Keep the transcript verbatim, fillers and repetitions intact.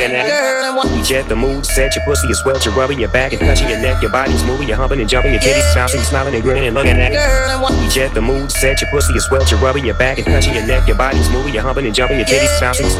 looking at it. You jet the mood set, your pussy is swell, you're rubbing your back and touching your neck, your body's moving, you're humping and jumping, your titties bouncing, smiling and grinning and looking at it. You jet the mood set, your pussy is swell, you're rubbing your back and touching your neck, your body's moving, you're humping and jumping, your titties bouncing.